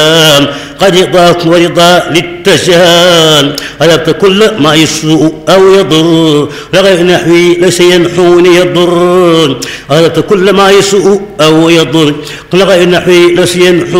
قد رضاك ورضا للتجان غلبت كل ما يسوء أو يضر لغير نحوي ليس ينحوني يضر غلبت كل ما يسوء أو يضر لغير نحوي ليس ينحوني